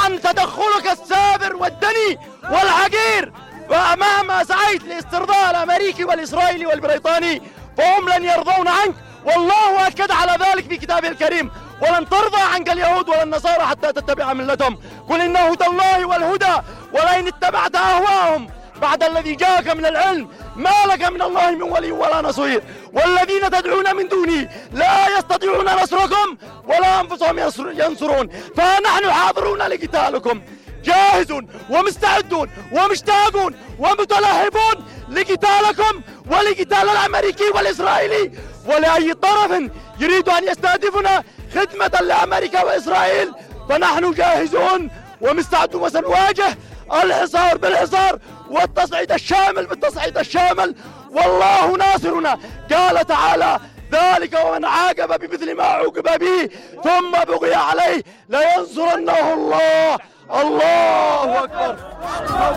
عن تدخلك السابر والدني والعقير، ومهما سعيت لاسترضاء الأمريكي والإسرائيلي والبريطاني فهم لن يرضون عنك، والله أكد على ذلك في كتابه الكريم: ولن ترضى عنك اليهود ولا النصارى حتى تتبع ملتهم، قل إن هدى الله والهدى ولئن اتبعت أهواهم بعد الذي جاءك من العلم ما لك من الله من ولي ولا نصير، والذين تدعون من دونه لا يستطيعون نصركم ولا أنفسهم ينصرون، فنحن حاضرون لقتالكم، جاهزون ومستعدون ومشتاقون ومتلهفون لقتالكم ولقتال الأمريكي والإسرائيلي ولأي طرف يريد أن يستهدفنا خدمة لأمريكا وإسرائيل، فنحن جاهزون ومستعدون وسنواجه الحصار بالحصار والتصعيد الشامل بالتصعيد الشامل، والله ناصرنا. قال تعالى: ذلك ومن عاقب بمثل ما عوقب به ثم بغي عليه لينصرنه الله. الله أكبر.